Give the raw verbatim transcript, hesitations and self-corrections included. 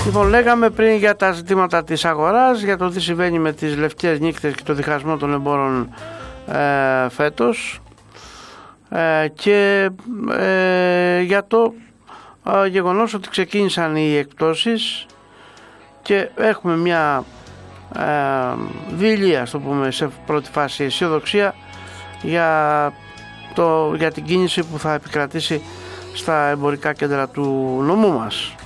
Λοιπόν, λέγαμε πριν για τα ζητήματα της αγοράς, για το τι συμβαίνει με τις λευκές νύχτες και το διχασμό των εμπόρων ε, φέτος ε, και ε, για το ε, γεγονός ότι ξεκίνησαν οι εκπτώσεις και έχουμε μια ε, δειλή, ας το πούμε, σε πρώτη φάση αισιοδοξία για, το, για την κίνηση που θα επικρατήσει στα εμπορικά κέντρα του νομού μας.